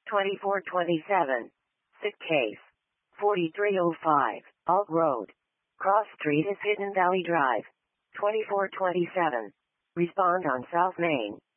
2427. Sick case. 4305. Alt Road. Cross Street is Hidden Valley Drive. 2427. Respond on South Main.